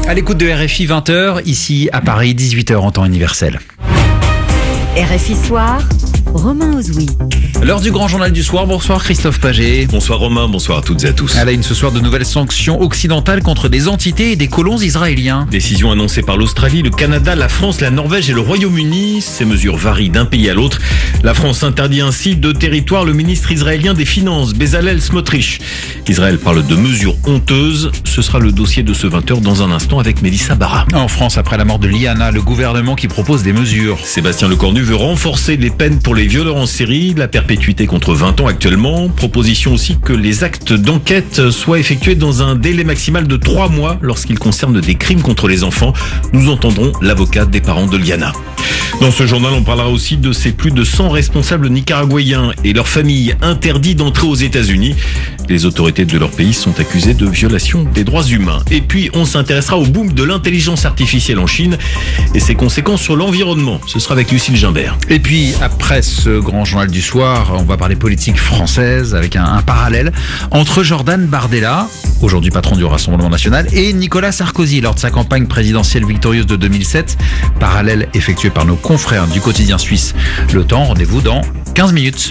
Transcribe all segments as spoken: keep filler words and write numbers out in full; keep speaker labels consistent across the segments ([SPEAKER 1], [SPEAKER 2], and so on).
[SPEAKER 1] À l'écoute de R F I, vingt heures, ici à Paris, dix-huit heures en temps universel.
[SPEAKER 2] R F I Soir, Romain Ozoui.
[SPEAKER 1] L'heure du grand journal du soir. Bonsoir Christophe Paget.
[SPEAKER 3] Bonsoir Romain, bonsoir à toutes et à tous.
[SPEAKER 1] À la une ce soir, de nouvelles sanctions occidentales contre des entités et des colons israéliens.
[SPEAKER 3] Décision annoncée par l'Australie, le Canada, la France, la Norvège et le Royaume-Uni. Ces mesures varient d'un pays à l'autre. La France interdit ainsi de territoire le ministre israélien des Finances, Bezalel Smotrich. Israël parle de mesures honteuses. Ce sera le dossier de ce vingt heures dans un instant avec Mélissa Barra.
[SPEAKER 1] En France, après la mort de Liana, le gouvernement qui propose des mesures.
[SPEAKER 3] Sébastien Lecornu veut renforcer les peines pour les violeurs en série, la perpétuité contre vingt ans actuellement. Proposition aussi que les actes d'enquête soient effectués dans un délai maximal de trois mois lorsqu'ils concernent des crimes contre les enfants. Nous entendrons l'avocat des parents de Liana. Dans ce journal, on parlera aussi de ces plus de cent responsables nicaraguayens et leurs familles interdits d'entrer aux États-Unis. Les autorités de leur pays sont accusées de violation des droits humains. Et puis, on s'intéressera au boom de l'intelligence artificielle en Chine et ses conséquences sur l'environnement. Ce sera avec Lucille Gimbert.
[SPEAKER 1] Et puis, après ce grand journal du soir, on va parler politique française avec un, un parallèle entre Jordan Bardella, aujourd'hui patron du Rassemblement National, et Nicolas Sarkozy lors de sa campagne présidentielle victorieuse de deux mille sept. Parallèle effectué par nos confrères du quotidien suisse Le Temps. Rendez-vous dans quinze minutes.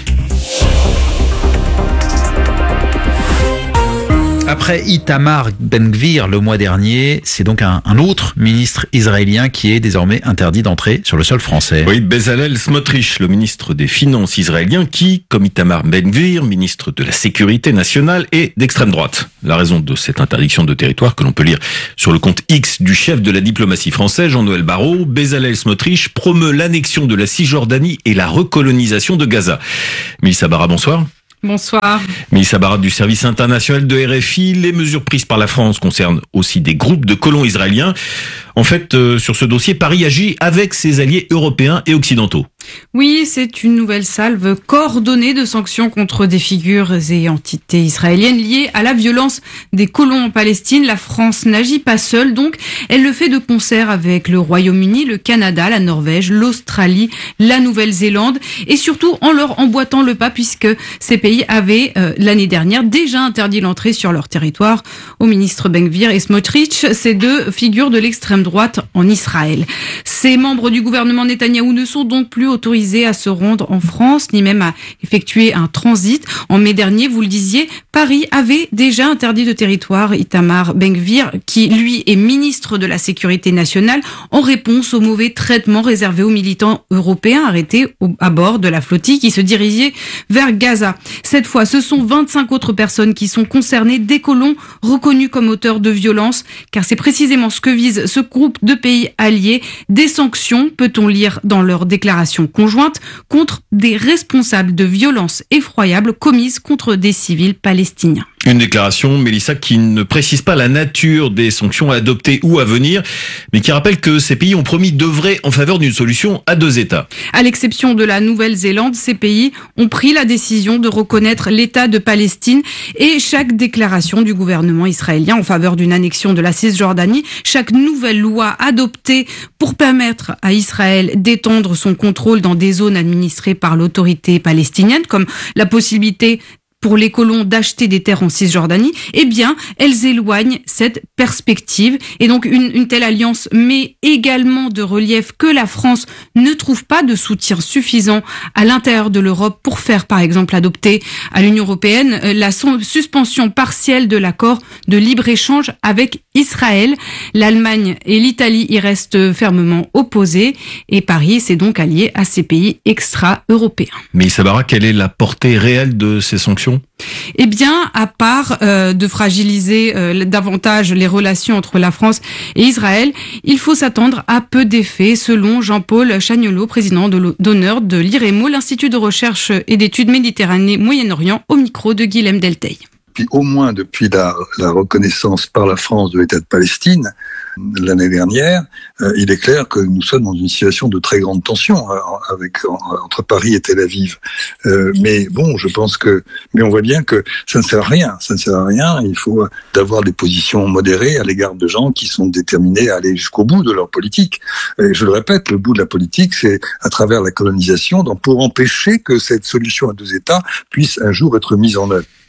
[SPEAKER 1] Après Itamar Ben-Gvir le mois dernier, c'est donc un, un autre ministre israélien qui est désormais interdit d'entrer sur le sol français.
[SPEAKER 3] Oui, Bezalel Smotrich, le ministre des Finances israélien qui, comme Itamar Ben-Gvir, ministre de la Sécurité nationale, est d'extrême droite. La raison de cette interdiction de territoire que l'on peut lire sur le compte X du chef de la diplomatie française, Jean-Noël Barrot, Bezalel Smotrich promeut l'annexion de la Cisjordanie et la recolonisation de Gaza. Mélissa Barra, bonsoir.
[SPEAKER 4] Bonsoir.
[SPEAKER 3] Mélissa Barra du service international de R F I. Les mesures prises par la France concernent aussi des groupes de colons israéliens. En fait, euh, sur ce dossier, Paris agit avec ses alliés européens et occidentaux.
[SPEAKER 4] Oui, c'est une nouvelle salve coordonnée de sanctions contre des figures et entités israéliennes liées à la violence des colons en Palestine. La France n'agit pas seule, donc elle le fait de concert avec le Royaume-Uni, le Canada, la Norvège, l'Australie, la Nouvelle-Zélande et surtout en leur emboîtant le pas puisque ces pays avaient euh, l'année dernière déjà interdit l'entrée sur leur territoire aux ministres Ben-Gvir et Smotrich, ces deux figures de l'extrême droite en Israël. Ces membres du gouvernement Netanyahou ne sont donc plus autorisés à se rendre en France, ni même à effectuer un transit. En mai dernier, vous le disiez, Paris avait déjà interdit de territoire Itamar Ben-Gvir, qui lui est ministre de la Sécurité nationale, en réponse au mauvais traitement réservé aux militants européens arrêtés au, à bord de la flottille qui se dirigeait vers Gaza. Cette fois, ce sont vingt-cinq autres personnes qui sont concernées, des colons reconnus comme auteurs de violences, car c'est précisément ce que vise ce groupe de pays alliés. Des sanctions, peut-on lire dans leur déclaration conjointe, contre des responsables de violences effroyables commises contre des civils palestiniens.
[SPEAKER 3] Une déclaration, Mélissa, qui ne précise pas la nature des sanctions adoptées ou à venir, mais qui rappelle que ces pays ont promis d'œuvrer en faveur d'une solution à deux États.
[SPEAKER 4] À l'exception de la Nouvelle-Zélande, ces pays ont pris la décision de reconnaître l'État de Palestine et chaque déclaration du gouvernement israélien en faveur d'une annexion de la Cisjordanie, chaque nouvelle loi adoptée pour permettre à Israël d'étendre son contrôle dans des zones administrées par l'autorité palestinienne, comme la possibilité pour les colons d'acheter des terres en Cisjordanie, eh bien, elles éloignent cette perspective. Et donc, une, une telle alliance met également de relief que la France ne trouve pas de soutien suffisant à l'intérieur de l'Europe pour faire, par exemple, adopter à l'Union européenne la suspension partielle de l'accord de libre-échange avec Israël. L'Allemagne et l'Italie y restent fermement opposées et Paris s'est donc allié à ces pays extra-européens.
[SPEAKER 3] Mais Mélissa Barra, quelle est la portée réelle de ces sanctions ?
[SPEAKER 4] Eh bien, à part euh, de fragiliser euh, davantage les relations entre la France et Israël, il faut s'attendre à peu d'effets, selon Jean-Paul Chagnolot, président de d'honneur de l'I R E M O, l'Institut de recherche et d'études Méditerranée-Moyen-Orient, au micro de Guilhem Delteil.
[SPEAKER 5] Puis, au moins depuis la, la reconnaissance par la France de l'État de Palestine l'année dernière, euh, il est clair que nous sommes dans une situation de très grande tension euh, avec en, entre Paris et Tel Aviv. Euh, mais bon, je pense que, mais on voit bien que ça ne sert à rien. Ça ne sert à rien. Il faut d'avoir des positions modérées à l'égard de gens qui sont déterminés à aller jusqu'au bout de leur politique. Et je le répète, le bout de la politique, c'est à travers la colonisation, donc pour empêcher que cette solution à deux États puisse un jour être mise en œuvre.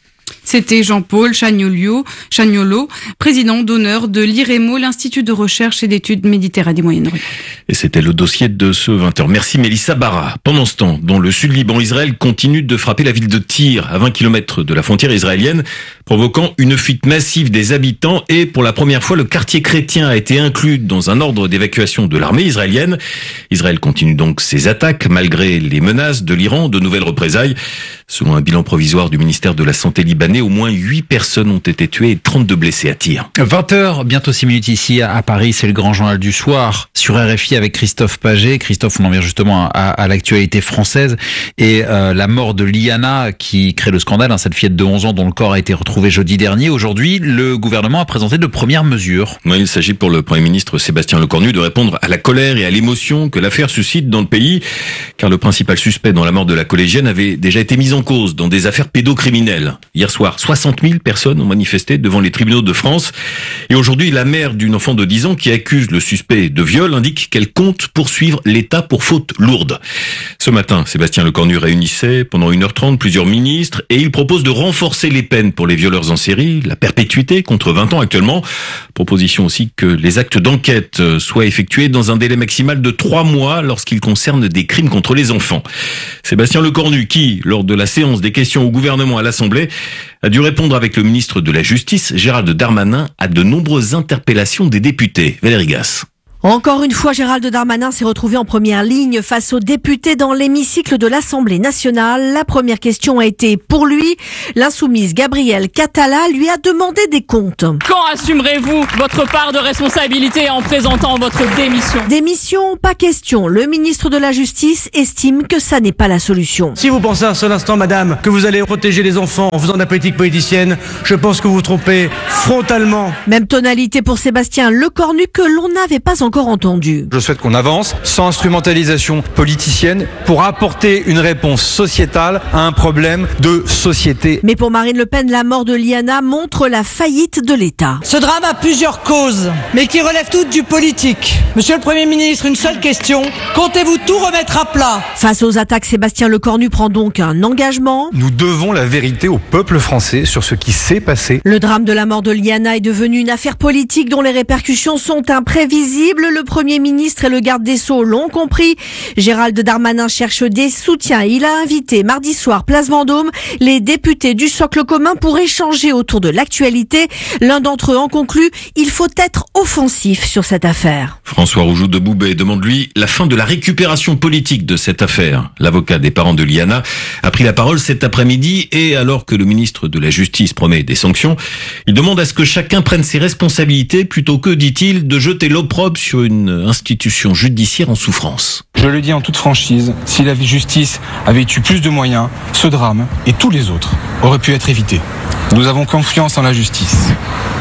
[SPEAKER 4] C'était Jean-Paul Chagnolo, Chagnolo, président d'honneur de l'I R E M O, l'Institut de recherche et d'études Méditerranée-Moyen-Orient.
[SPEAKER 3] Et c'était le dossier de ce vingt heures. Merci Mélissa Barra. Pendant ce temps, dans le sud Liban, Israël continue de frapper la ville de Tyr, à vingt kilomètres de la frontière israélienne, provoquant une fuite massive des habitants. Et pour la première fois, le quartier chrétien a été inclus dans un ordre d'évacuation de l'armée israélienne. Israël continue donc ses attaques, malgré les menaces de l'Iran de nouvelles représailles. Selon un bilan provisoire du ministère de la Santé libanais, au moins huit personnes ont été tuées et trente-deux blessés à Tyr.
[SPEAKER 1] vingt heures, bientôt six minutes ici à Paris, c'est le grand journal du soir sur R F I avec Christophe Paget. Christophe, on en vient justement à, à l'actualité française et euh, la mort de Liana qui crée le scandale, hein, cette fillette de onze ans dont le corps a été retrouvé jeudi dernier. Aujourd'hui, le gouvernement a présenté de premières mesures.
[SPEAKER 3] Oui, il s'agit pour le Premier ministre Sébastien Lecornu de répondre à la colère et à l'émotion que l'affaire suscite dans le pays, car le principal suspect dans la mort de la collégienne avait déjà été mis en cause dans des affaires pédocriminelles. Hier soir, soixante mille personnes ont manifesté devant les tribunaux de France. Et aujourd'hui, la mère d'une enfant de dix ans qui accuse le suspect de viol indique qu'elle compte poursuivre l'État pour faute lourde. Ce matin, Sébastien Lecornu réunissait pendant une heure trente plusieurs ministres et il propose de renforcer les peines pour les violeurs en série, la perpétuité contre vingt ans actuellement. Proposition aussi que les actes d'enquête soient effectués dans un délai maximal de trois mois lorsqu'ils concernent des crimes contre les enfants. Sébastien Lecornu qui, lors de la séance des questions au gouvernement à l'Assemblée, a dû répondre avec le ministre de la Justice, Gérald Darmanin, à de nombreuses interpellations des députés. Valérie Gasse.
[SPEAKER 6] Encore une fois, Gérald Darmanin s'est retrouvé en première ligne face aux députés dans l'hémicycle de l'Assemblée nationale. La première question a été pour lui. L'insoumise Gabrielle Catala lui a demandé des comptes.
[SPEAKER 7] Quand assumerez-vous votre part de responsabilité en présentant votre démission ?
[SPEAKER 6] Démission, pas question. Le ministre de la Justice estime que ça n'est pas la solution.
[SPEAKER 8] Si vous pensez un seul instant, madame, que vous allez protéger les enfants en faisant de la politique politicienne, je pense que vous vous trompez frontalement.
[SPEAKER 6] Même tonalité pour Sébastien Lecornu que l'on n'avait pas encore encore entendu.
[SPEAKER 9] Je souhaite qu'on avance sans instrumentalisation politicienne pour apporter une réponse sociétale à un problème de société.
[SPEAKER 6] Mais pour Marine Le Pen, la mort de Liana montre la faillite de l'État.
[SPEAKER 10] Ce drame a plusieurs causes, mais qui relèvent toutes du politique. Monsieur le Premier ministre, une seule question. Comptez-vous tout remettre à plat ?
[SPEAKER 6] Face aux attaques, Sébastien Lecornu prend donc un engagement.
[SPEAKER 9] Nous devons la vérité au peuple français sur ce qui s'est passé.
[SPEAKER 6] Le drame de la mort de Liana est devenu une affaire politique dont les répercussions sont imprévisibles. Le Premier ministre et le garde des Sceaux l'ont compris. Gérald Darmanin cherche des soutiens. Il a invité mardi soir, place Vendôme, les députés du socle commun pour échanger autour de l'actualité. L'un d'entre eux en conclut, il faut être offensif sur cette affaire.
[SPEAKER 3] François Roujoux de Boubet demande lui la fin de la récupération politique de cette affaire. L'avocat des parents de Liana a pris la parole cet après-midi et alors que le ministre de la Justice promet des sanctions, il demande à ce que chacun prenne ses responsabilités plutôt que, dit-il, de jeter l'opprobre sur une institution judiciaire en souffrance.
[SPEAKER 11] Je le dis en toute franchise, si la justice avait eu plus de moyens, ce drame et tous les autres auraient pu être évités. Nous avons confiance en la justice.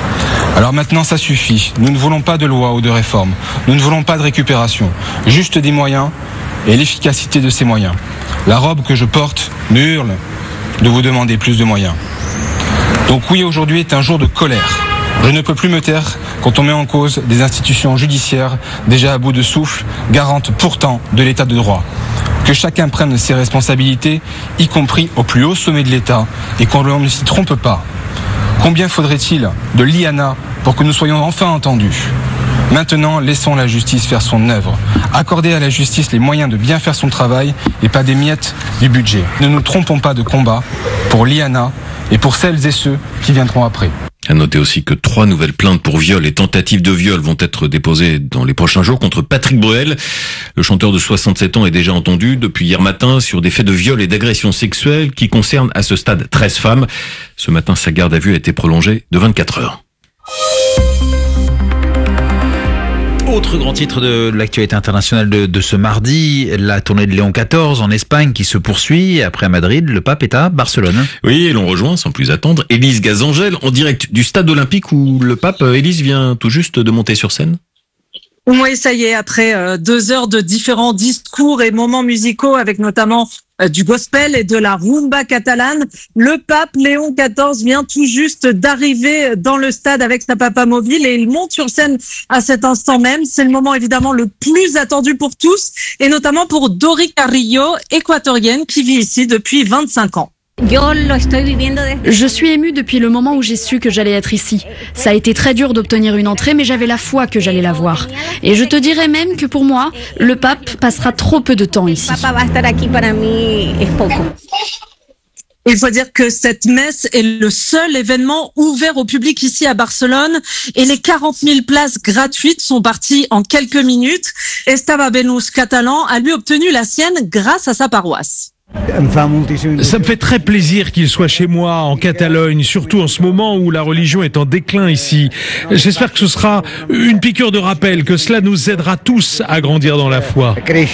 [SPEAKER 11] Alors maintenant, ça suffit. Nous ne voulons pas de loi ou de réforme. Nous ne voulons pas de récupération. Juste des moyens et l'efficacité de ces moyens. La robe que je porte me hurle de vous demander plus de moyens. Donc oui, aujourd'hui est un jour de colère. Je ne peux plus me taire quand on met en cause des institutions judiciaires déjà à bout de souffle, garantes pourtant de l'état de droit. Que chacun prenne ses responsabilités, y compris au plus haut sommet de l'État, et qu'on ne s'y trompe pas. Combien faudrait-il de Liana pour que nous soyons enfin entendus ? Maintenant, laissons la justice faire son œuvre. Accordez à la justice les moyens de bien faire son travail et pas des miettes du budget. Ne nous trompons pas de combat pour Liana et pour celles et ceux qui viendront après.
[SPEAKER 3] À noter aussi que trois nouvelles plaintes pour viol et tentatives de viol vont être déposées dans les prochains jours contre Patrick Bruel. Le chanteur de soixante-sept ans est déjà entendu depuis hier matin sur des faits de viol et d'agression sexuelle qui concernent à ce stade treize femmes. Ce matin, sa garde à vue a été prolongée de vingt-quatre heures.
[SPEAKER 1] Autre grand titre de l'actualité internationale de, de ce mardi, la tournée de Léon quatorze en Espagne qui se poursuit. Après à Madrid, le pape est à Barcelone.
[SPEAKER 3] Oui, et l'on rejoint sans plus attendre Élise Gazangel en direct du stade olympique où le pape, Élise, vient tout juste de monter sur scène.
[SPEAKER 12] Oui, ça y est, après euh, deux heures de différents discours et moments musicaux avec notamment euh, du gospel et de la rumba catalane, le pape Léon quatorze vient tout juste d'arriver dans le stade avec sa papa mobile et il monte sur scène à cet instant même. C'est le moment évidemment le plus attendu pour tous et notamment pour Dori Carrillo, équatorienne qui vit ici depuis vingt-cinq ans.
[SPEAKER 13] Je suis émue depuis le moment où j'ai su que j'allais être ici. Ça a été très dur d'obtenir une entrée, mais j'avais la foi que j'allais la voir. Et je te dirais même que pour moi, le pape passera trop peu de temps ici.
[SPEAKER 12] Il faut dire que cette messe est le seul événement ouvert au public ici à Barcelone et les quarante mille places gratuites sont parties en quelques minutes. Estava Benous catalan a lui obtenu la sienne grâce à sa paroisse.
[SPEAKER 14] Ça me fait très plaisir qu'il soit chez moi en Catalogne, surtout en ce moment où la religion est en déclin ici. J'espère que ce sera une piqûre de rappel, que cela nous aidera tous à grandir dans la foi.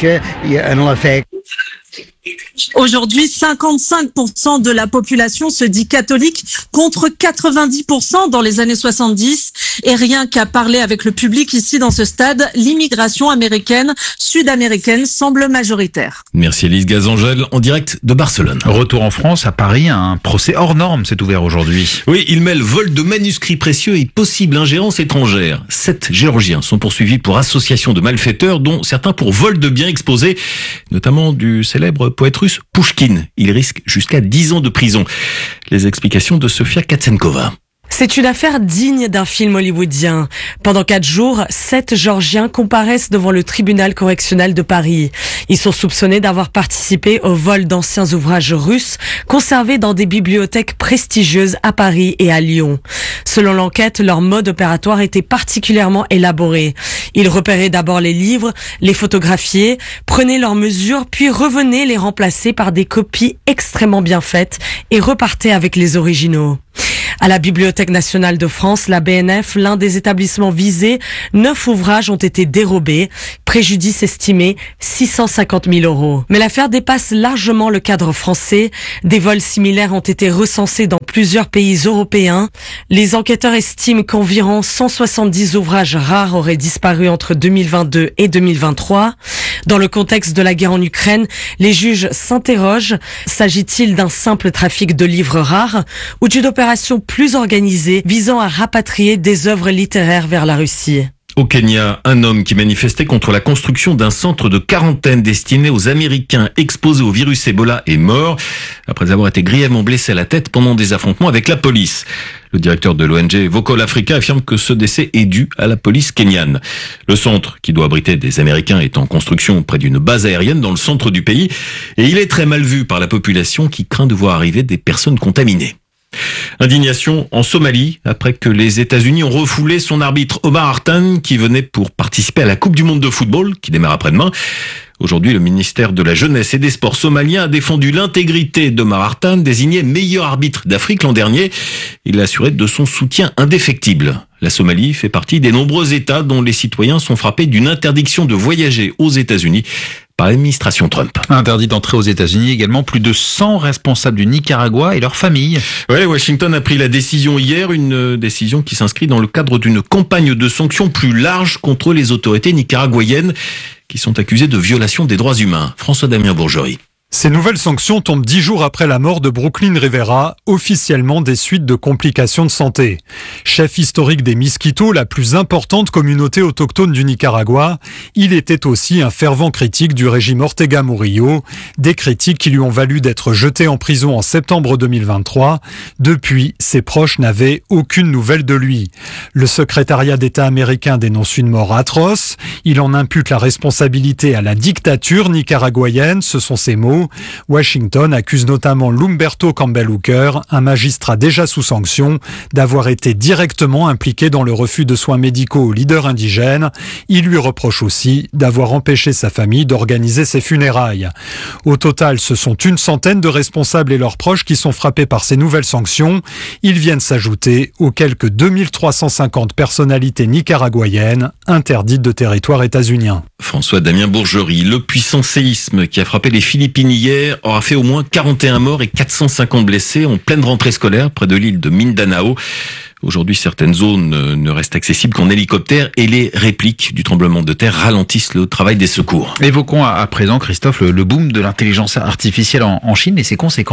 [SPEAKER 12] Aujourd'hui, cinquante-cinq pour cent de la population se dit catholique contre quatre-vingt-dix pour cent dans les années soixante-dix. Et rien qu'à parler avec le public ici dans ce stade, l'immigration américaine, sud-américaine semble majoritaire.
[SPEAKER 3] Merci Elise Gazangel en direct de Barcelone.
[SPEAKER 1] Retour en France, à Paris, un procès hors norme s'est ouvert aujourd'hui.
[SPEAKER 3] Oui, il mêle vol de manuscrits précieux et possible ingérence étrangère. Sept Géorgiens sont poursuivis pour association de malfaiteurs, dont certains pour vol de biens exposés, notamment du célèbre poète russe Pouchkine. Il risque jusqu'à dix ans de prison. Les explications de Sofia Katsenkova.
[SPEAKER 15] C'est une affaire digne d'un film hollywoodien. Pendant quatre jours, sept Géorgiens comparaissent devant le tribunal correctionnel de Paris. Ils sont soupçonnés d'avoir participé au vol d'anciens ouvrages russes conservés dans des bibliothèques prestigieuses à Paris et à Lyon. Selon l'enquête, leur mode opératoire était particulièrement élaboré. Ils repéraient d'abord les livres, les photographiaient, prenaient leurs mesures, puis revenaient les remplacer par des copies extrêmement bien faites et repartaient avec les originaux. À la Bibliothèque nationale de France, la B N F, l'un des établissements visés, neuf ouvrages ont été dérobés, préjudice estimé six cent cinquante mille euros. Mais l'affaire dépasse largement le cadre français. Des vols similaires ont été recensés dans plusieurs pays européens. Les enquêteurs estiment qu'environ cent soixante-dix ouvrages rares auraient disparu entre deux mille vingt-deux et deux mille vingt-trois. Dans le contexte de la guerre en Ukraine, les juges s'interrogent. S'agit-il d'un simple trafic de livres rares ou d'une opération plus organisée visant à rapatrier des œuvres littéraires vers la Russie?
[SPEAKER 3] Au Kenya, un homme qui manifestait contre la construction d'un centre de quarantaine destiné aux Américains exposés au virus Ebola est mort après avoir été grièvement blessé à la tête pendant des affrontements avec la police. Le directeur de l'O N G Vocal Africa affirme que ce décès est dû à la police kenyane. Le centre, qui doit abriter des Américains, est en construction près d'une base aérienne dans le centre du pays et il est très mal vu par la population qui craint de voir arriver des personnes contaminées. Indignation en Somalie après que les États-Unis ont refoulé son arbitre Omar Hartan qui venait pour participer à la Coupe du monde de football qui démarre après-demain. Aujourd'hui, le ministère de la Jeunesse et des Sports somalien a défendu l'intégrité d'Omar Hartan, désigné meilleur arbitre d'Afrique l'an dernier. Il a assuré de son soutien indéfectible. La Somalie fait partie des nombreux États dont les citoyens sont frappés d'une interdiction de voyager aux États-Unis par l'administration Trump.
[SPEAKER 1] Interdit d'entrer aux États-Unis également plus de cent responsables du Nicaragua et leurs familles.
[SPEAKER 3] Ouais, Washington a pris la décision hier, une décision qui s'inscrit dans le cadre d'une campagne de sanctions plus large contre les autorités nicaraguayennes qui sont accusées de violation des droits humains. François-Damien Bourgerie.
[SPEAKER 16] Ces nouvelles sanctions tombent dix jours après la mort de Brooklyn Rivera, officiellement des suites de complications de santé. Chef historique des Miskitos, la plus importante communauté autochtone du Nicaragua, il était aussi un fervent critique du régime Ortega Murillo, des critiques qui lui ont valu d'être jeté en prison en septembre deux mille vingt-trois. Depuis, ses proches n'avaient aucune nouvelle de lui. Le secrétariat d'État américain dénonce une mort atroce. Il en impute la responsabilité à la dictature nicaraguayenne, ce sont ses mots. Washington accuse notamment Lumberto Campbell Hooker, un magistrat déjà sous sanction, d'avoir été directement impliqué dans le refus de soins médicaux aux leaders indigènes. Il lui reproche aussi d'avoir empêché sa famille d'organiser ses funérailles. Au total, ce sont une centaine de responsables et leurs proches qui sont frappés par ces nouvelles sanctions. Ils viennent s'ajouter aux quelques deux mille trois cent cinquante personnalités nicaraguayennes interdites de territoire états-unien.
[SPEAKER 3] François-Damien Bourgerie, le puissant séisme qui a frappé les Philippines hier aura fait au moins quarante et un morts et quatre cent cinquante blessés en pleine rentrée scolaire près de l'île de Mindanao. Aujourd'hui, certaines zones ne restent accessibles qu'en hélicoptère et les répliques du tremblement de terre ralentissent le travail des secours.
[SPEAKER 1] Évoquons à présent, Christophe, le boom de l'intelligence artificielle en Chine et ses conséquences.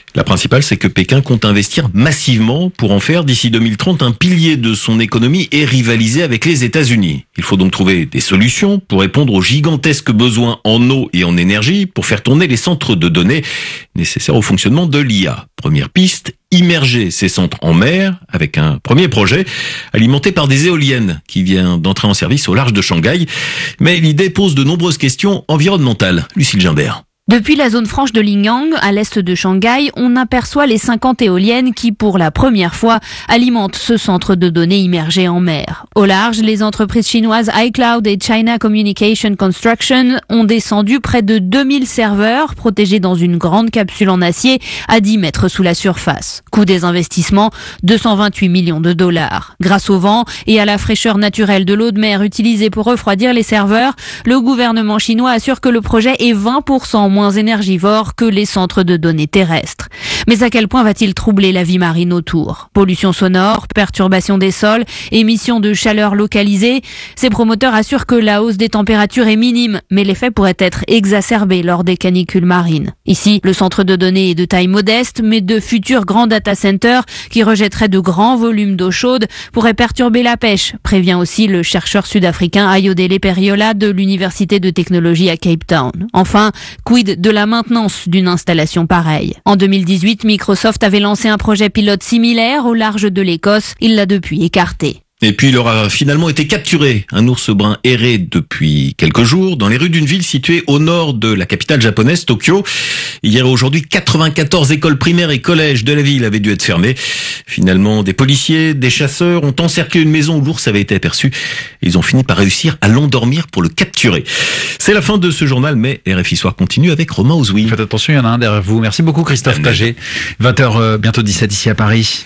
[SPEAKER 3] La principale, c'est que Pékin compte investir massivement pour en faire d'ici deux mille trente un pilier de son économie et rivaliser avec les États-Unis. Il faut donc trouver des solutions pour répondre aux gigantesques besoins en eau et en énergie pour faire tourner les centres de données nécessaires au fonctionnement de l'I A. Première piste, immerger ces centres en mer avec un premier projet alimenté par des éoliennes qui vient d'entrer en service au large de Shanghai. Mais l'idée pose de nombreuses questions environnementales. Lucille Gimbert.
[SPEAKER 17] Depuis la zone franche de Lingyang, à l'est de Shanghai, on aperçoit les cinquante éoliennes qui, pour la première fois, alimentent ce centre de données immergé en mer. Au large, les entreprises chinoises iCloud et China Communication Construction ont descendu près de deux mille serveurs protégés dans une grande capsule en acier à dix mètres sous la surface. Coût des investissements, deux cent vingt-huit millions de dollars. Grâce au vent et à la fraîcheur naturelle de l'eau de mer utilisée pour refroidir les serveurs, le gouvernement chinois assure que le projet est vingt pour cent moins énergivore que les centres de données terrestres. Mais à quel point va-t-il troubler la vie marine autour ? Pollution sonore, perturbation des sols, émissions de chaleur localisées. Ces promoteurs assurent que la hausse des températures est minime, mais l'effet pourrait être exacerbé lors des canicules marines. Ici, le centre de données est de taille modeste, mais de futurs grands data centers qui rejetteraient de grands volumes d'eau chaude pourraient perturber la pêche, prévient aussi le chercheur sud-africain Ayodele Periola de l'Université de technologie à Cape Town. Enfin, quid de la maintenance d'une installation pareille ? En deux mille dix-huit, Microsoft avait lancé un projet pilote similaire au large de l'Écosse. Il l'a depuis écarté.
[SPEAKER 3] Et puis il aura finalement été capturé. Un ours brun errait depuis quelques jours dans les rues d'une ville située au nord de la capitale japonaise, Tokyo. Hier et aujourd'hui, quatre-vingt-quatorze écoles primaires et collèges de la ville avaient dû être fermées. Finalement, des policiers, des chasseurs ont encerclé une maison où l'ours avait été aperçu. Ils ont fini par réussir à l'endormir pour le capturer. C'est la fin de ce journal, mais R F I Soir continue avec Romain Ozoui.
[SPEAKER 1] Faites attention, il y en a un derrière vous. Merci beaucoup Christophe Paget. vingt heures, euh, bientôt dix-sept ici à Paris.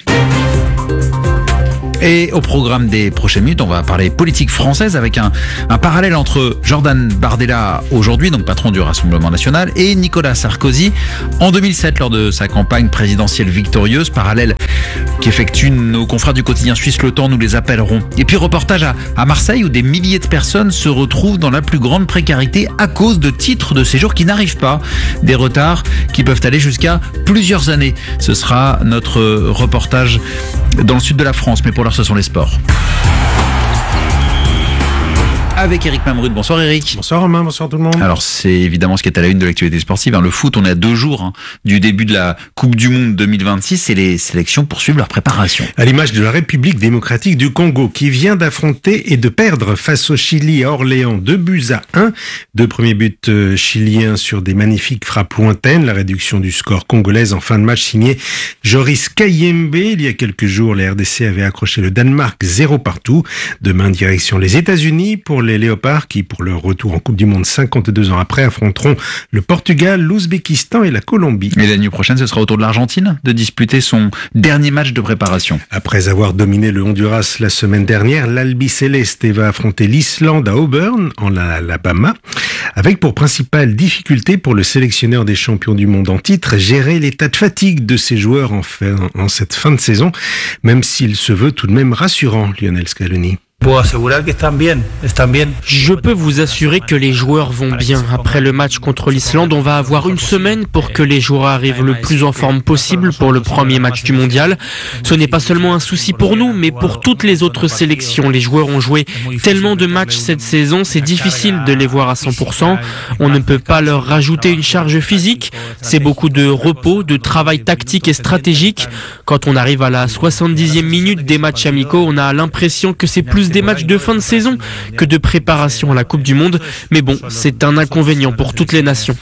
[SPEAKER 1] Et au programme des prochaines minutes, on va parler politique française avec un, un parallèle entre Jordan Bardella aujourd'hui, donc patron du Rassemblement National, et Nicolas Sarkozy en deux mille sept lors de sa campagne présidentielle victorieuse. Parallèle qu'effectuent nos confrères du quotidien suisse Le Temps, nous les appellerons. Et puis reportage à, à Marseille où des milliers de personnes se retrouvent dans la plus grande précarité à cause de titres de séjour qui n'arrivent pas. Des retards qui peuvent aller jusqu'à plusieurs années. Ce sera notre reportage dans le sud de la France, mais pour l'heure ce sont les sports. Avec Eric Mamrud. Bonsoir Eric.
[SPEAKER 18] Bonsoir Romain, bonsoir tout le monde.
[SPEAKER 1] Alors c'est évidemment ce qui est à la une de l'actualité sportive. Hein. Le foot, on est à deux jours hein, du début de la Coupe du Monde deux mille vingt-six et les sélections poursuivent leur préparation.
[SPEAKER 18] À l'image de la République démocratique du Congo qui vient d'affronter et de perdre face au Chili à Orléans deux buts à un. Deux premiers buts euh, chiliens sur des magnifiques frappes lointaines. La réduction du score congolaise en fin de match signée Joris Kayembe. Il y a quelques jours, les R D C avaient accroché le Danemark zéro partout. Demain, direction les États-Unis pour les Léopards qui, pour leur retour en Coupe du Monde cinquante-deux ans après, affronteront le Portugal, l'Ouzbékistan et la Colombie.
[SPEAKER 1] Et la nuit prochaine, ce sera au tour de l'Argentine de disputer son dernier match de préparation.
[SPEAKER 18] Après avoir dominé le Honduras la semaine dernière, l'Albiceleste va affronter l'Islande à Auburn, en Alabama, avec pour principale difficulté pour le sélectionneur des champions du monde en titre, gérer l'état de fatigue de ses joueurs en, fin, en cette fin de saison, même s'il se veut tout de même rassurant, Lionel Scaloni.
[SPEAKER 19] Je peux vous assurer que les joueurs vont bien. Après le match contre l'Islande, on va avoir une semaine pour que les joueurs arrivent le plus en forme possible pour le premier match du mondial. Ce n'est pas seulement un souci pour nous, mais pour toutes les autres sélections. Les joueurs ont joué tellement de matchs cette saison, c'est difficile de les voir à cent pour cent. On ne peut pas leur rajouter une charge physique. C'est beaucoup de repos, de travail tactique et stratégique. Quand on arrive à la soixante-dixième minute des matchs amicaux, on a l'impression que c'est plus des matchs de fin de saison que de préparation à la Coupe du Monde. Mais bon, c'est un inconvénient pour toutes les nations.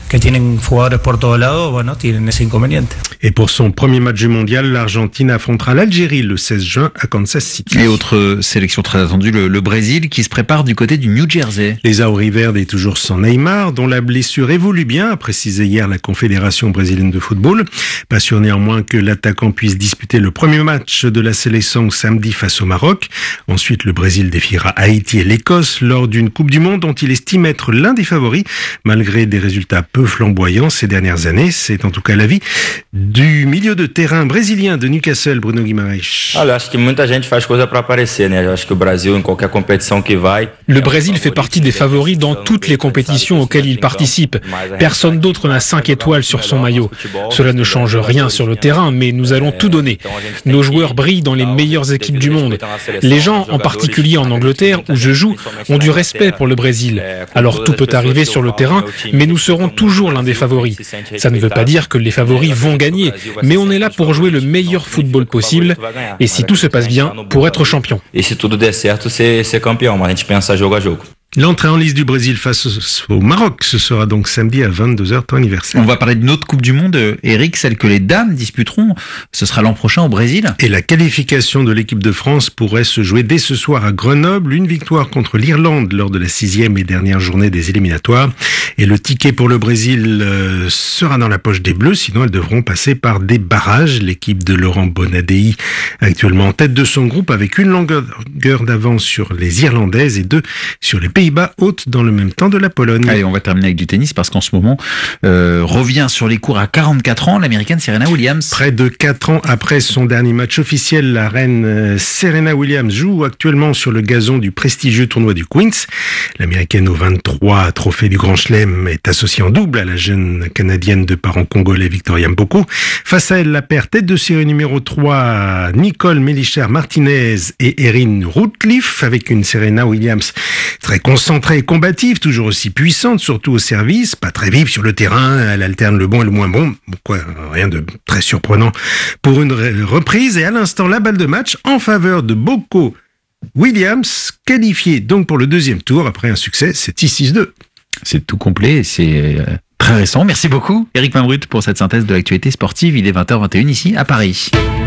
[SPEAKER 18] Et pour son premier match du mondial, l'Argentine affrontera l'Algérie le seize juin à Kansas City.
[SPEAKER 1] Et autre sélection très attendue, le, le Brésil qui se prépare du côté du New Jersey.
[SPEAKER 18] Les Auriverdes est toujours sans Neymar, dont la blessure évolue bien, a précisé hier la Confédération brésilienne de football. Pas sûr néanmoins que l'attaquant puisse disputer le premier match de la sélection samedi face au Maroc. Ensuite, le Brésil Brésil défiera Haïti et l'Écosse lors d'une Coupe du Monde dont il estime être l'un des favoris, malgré des résultats peu flamboyants ces dernières années. C'est en tout cas l'avis du milieu de terrain brésilien de Newcastle, Bruno Guimarães.
[SPEAKER 20] Le Brésil fait partie des favoris dans toutes les compétitions auxquelles il participe. Personne d'autre n'a cinq étoiles sur son maillot. Cela ne change rien sur le terrain, mais nous allons tout donner. Nos joueurs brillent dans les meilleures équipes du monde. Les gens, en particulier en Angleterre, où je joue, ont du respect pour le Brésil. Alors tout peut arriver sur le terrain, mais nous serons toujours l'un des favoris. Ça ne veut pas dire que les favoris vont gagner, mais on est là pour jouer le meilleur football possible, et si tout se passe bien, pour être champion.
[SPEAKER 21] Et si tout der certo, c'est campeão, mas a gente pensa jogo a jogo.
[SPEAKER 18] L'entrée en lice du Brésil face au Maroc, ce sera donc samedi à vingt-deux heures, temps anniversaire.
[SPEAKER 1] On va parler de notre Coupe du Monde, Eric, celle que les dames disputeront, ce sera l'an prochain au Brésil.
[SPEAKER 18] Et la qualification de l'équipe de France pourrait se jouer dès ce soir à Grenoble, une victoire contre l'Irlande lors de la sixième et dernière journée des éliminatoires. Et le ticket pour le Brésil euh, sera dans la poche des Bleus, sinon elles devront passer par des barrages. L'équipe de Laurent Bonadei, actuellement en tête de son groupe, avec une longueur d'avance sur les Irlandaises et deux sur les Pays Pays-Bas haute dans le même temps de la Pologne.
[SPEAKER 1] Allez, on va terminer avec du tennis parce qu'en ce moment euh, revient sur les cours à quarante-quatre ans l'américaine Serena Williams.
[SPEAKER 18] Près de quatre ans après son dernier match officiel, la reine Serena Williams joue actuellement sur le gazon du prestigieux tournoi du Queens. L'américaine aux vingt-trois trophées du Grand Chelem est associée en double à la jeune canadienne de parents congolais Victoria Mboko. Face à elle, la paire tête de série numéro trois, Nicole Mélichard-Martinez et Erin Routliffe, avec une Serena Williams très concentrée et combative, toujours aussi puissante, surtout au service, pas très vive sur le terrain, elle alterne le bon et le moins bon, bon quoi, rien de très surprenant pour une reprise. Et à l'instant, la balle de match en faveur de Mboko Williams, qualifiée donc pour le deuxième tour après un succès, c'est six six deux.
[SPEAKER 1] C'est tout complet, c'est très récent. Merci beaucoup Eric Mambrut pour cette synthèse de l'actualité sportive. Il est vingt heures vingt et une ici à Paris.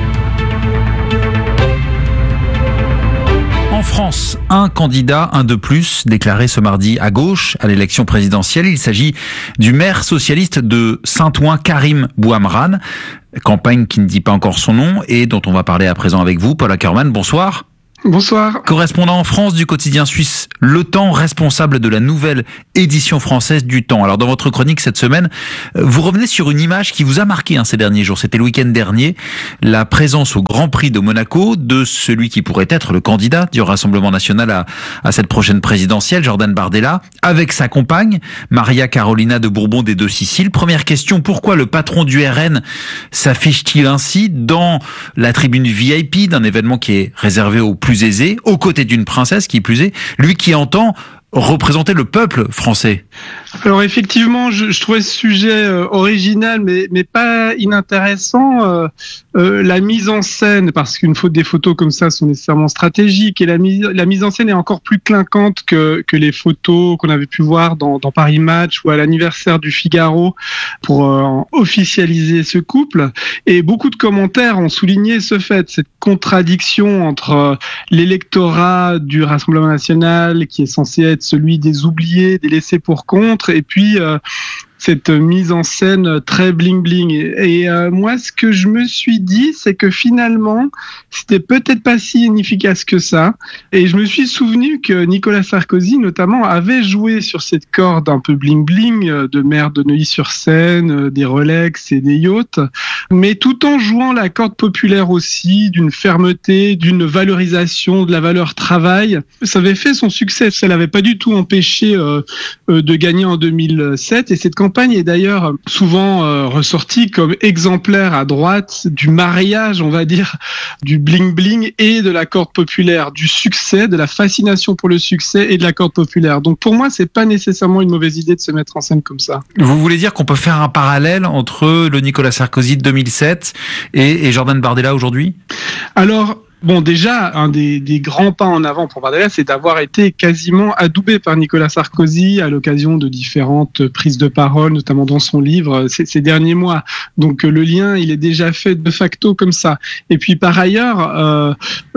[SPEAKER 1] En France, un candidat, un de plus, déclaré ce mardi à gauche à l'élection présidentielle. Il s'agit du maire socialiste de Saint-Ouen, Karim Bouhamrane. Campagne qui ne dit pas encore son nom et dont on va parler à présent avec vous. Paul Ackermann, bonsoir.
[SPEAKER 22] Bonsoir.
[SPEAKER 1] Correspondant en France du quotidien suisse Le Temps, responsable de la nouvelle édition française du Temps. Alors dans votre chronique cette semaine, vous revenez sur une image qui vous a marqué hein, ces derniers jours. C'était le week-end dernier, la présence au Grand Prix de Monaco de celui qui pourrait être le candidat du Rassemblement National à, à cette prochaine présidentielle, Jordan Bardella, avec sa compagne, Maria Carolina de Bourbon des Deux-Siciles. Première question, pourquoi le patron du R N s'affiche-t-il ainsi dans la tribune V I P d'un événement qui est réservé aux plus aisés, aux côtés d'une princesse qui plus est, lui qui entend représenter le peuple français?
[SPEAKER 22] Alors effectivement, je, je trouvais ce sujet euh, original, mais, mais pas inintéressant. Euh, euh, la mise en scène, parce qu'une faute des photos comme ça sont nécessairement stratégiques, et la mise, la mise en scène est encore plus clinquante que, que les photos qu'on avait pu voir dans, dans Paris Match ou à l'anniversaire du Figaro pour euh, officialiser ce couple. Et beaucoup de commentaires ont souligné ce fait, cette contradiction entre euh, l'électorat du Rassemblement National, qui est censé être celui des oubliés, des laissés pour compte, et puis euh, cette mise en scène très bling bling. Et, et euh, moi, ce que je me suis dit, c'est que finalement, c'était peut-être pas si inefficace que ça. Et je me suis souvenu que Nicolas Sarkozy, notamment, avait joué sur cette corde un peu bling bling de maire de Neuilly-sur-Seine, des Rolex et des yachts, mais tout en jouant la corde populaire aussi, d'une fermeté, d'une valorisation de la valeur travail. Ça avait fait son succès. Ça l'avait pas du tout empêché euh, euh, de gagner en deux mille sept. Et cette campagne est d'ailleurs souvent euh, ressortie comme exemplaire à droite du mariage, on va dire, du bling-bling et de la corde populaire, du succès, de la fascination pour le succès et de la corde populaire. Donc pour moi, c'est pas nécessairement une mauvaise idée de se mettre en scène comme ça.
[SPEAKER 1] Vous voulez dire qu'on peut faire un parallèle entre le Nicolas Sarkozy de deux mille sept et, et Jordan Bardella aujourd'hui ?
[SPEAKER 22] Alors, bon, déjà, un des, des grands pas en avant pour Bardella, c'est d'avoir été quasiment adoubé par Nicolas Sarkozy à l'occasion de différentes prises de parole, notamment dans son livre, ces, ces derniers mois. Donc le lien, il est déjà fait de facto comme ça. Et puis par ailleurs, euh,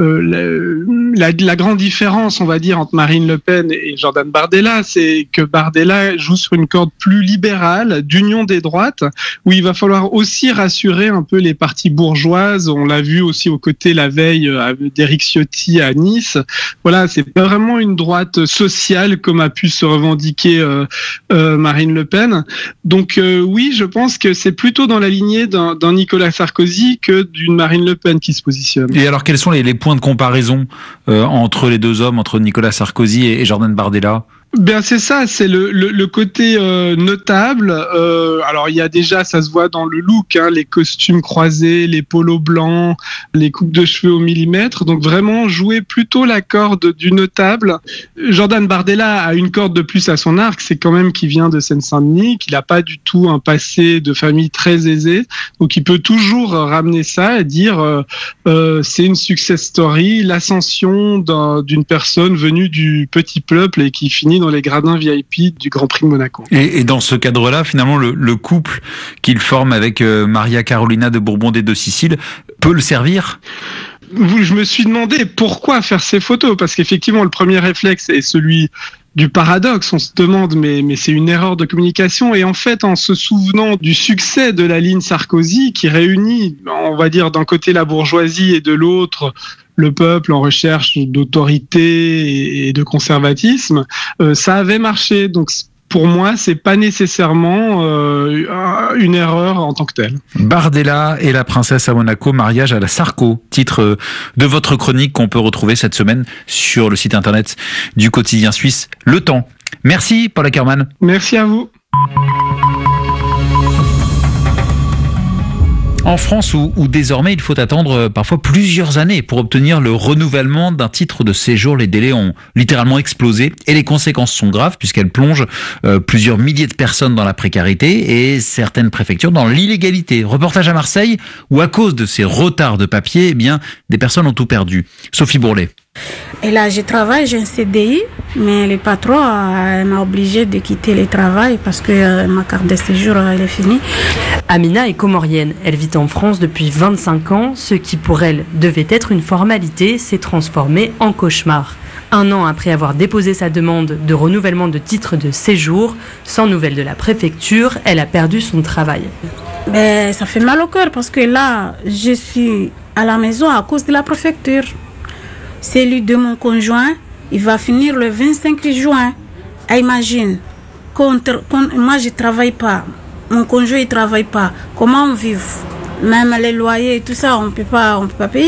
[SPEAKER 22] euh, la, la, la grande différence, on va dire, entre Marine Le Pen et Jordan Bardella, c'est que Bardella joue sur une corde plus libérale, d'union des droites, où il va falloir aussi rassurer un peu les partis bourgeoises. On l'a vu aussi aux côtés la veille euh, d'Éric Ciotti à Nice. Voilà, c'est pas vraiment une droite sociale comme a pu se revendiquer euh, euh, Marine Le Pen. Donc euh, oui, je pense que c'est plutôt dans la lignée d'un, d'un Nicolas Sarkozy que d'une Marine Le Pen qui se positionne.
[SPEAKER 1] Et alors, quels sont les, les points de comparaison euh, entre les deux hommes, entre Nicolas Sarkozy et, et Jordan Bardella ?
[SPEAKER 22] Ben c'est ça, c'est le, le, le côté euh, notable. Euh, alors il y a déjà, ça se voit dans le look, hein, les costumes croisés, les polos blancs, les coupes de cheveux au millimètre. Donc vraiment jouer plutôt la corde du notable. Jordan Bardella a une corde de plus à son arc, c'est quand même qu'il vient de Seine-Saint-Denis, qu'il n'a pas du tout un passé de famille très aisé. Donc il peut toujours ramener ça et dire euh, euh, c'est une success story, l'ascension d'un, d'une personne venue du petit peuple et qui finit dans les gradins V I P du Grand Prix de Monaco.
[SPEAKER 1] Et, et dans ce cadre-là, finalement, le, le couple qu'il forme avec euh, Maria Carolina de Bourbon des Deux-Siciles peut le servir ?
[SPEAKER 22] Je me suis demandé pourquoi faire ces photos, parce qu'effectivement, le premier réflexe est celui du paradoxe. On se demande, mais, mais c'est une erreur de communication. Et en fait, en se souvenant du succès de la ligne Sarkozy, qui réunit, on va dire, d'un côté la bourgeoisie et de l'autre le peuple en recherche d'autorité et de conservatisme, euh, ça avait marché. Donc, pour moi, c'est pas nécessairement euh, une erreur en tant que telle.
[SPEAKER 1] Bardella et la princesse à Monaco, mariage à la Sarko, titre de votre chronique qu'on peut retrouver cette semaine sur le site internet du quotidien suisse Le Temps. Merci Paul Ackermann.
[SPEAKER 22] Merci à vous.
[SPEAKER 1] En France, où, où désormais il faut attendre parfois plusieurs années pour obtenir le renouvellement d'un titre de séjour, les délais ont littéralement explosé et les conséquences sont graves puisqu'elles plongent euh, plusieurs milliers de personnes dans la précarité et certaines préfectures dans l'illégalité. Reportage à Marseille où à cause de ces retards de papier, eh bien, des personnes ont tout perdu. Sophie Bourlet.
[SPEAKER 2] Et là, je travaille, j'ai un C D I, mais le patron euh, m'a obligé de quitter le travail parce que euh, ma carte de séjour elle est finie.
[SPEAKER 15] Amina est comorienne. Elle vit en France depuis vingt-cinq ans. Ce qui pour elle devait être une formalité s'est transformé en cauchemar. Un an après avoir déposé sa demande de renouvellement de titre de séjour, sans nouvelles de la préfecture, elle a perdu son travail.
[SPEAKER 2] Ben, ça fait mal au cœur parce que là, je suis à la maison à cause de la préfecture. Celui de mon conjoint, il va finir le vingt-cinq juin. Ah, imagine, contre, contre, moi je ne travaille pas, mon conjoint ne travaille pas. Comment on vit? Même les loyers et tout ça, on ne peut pas payer.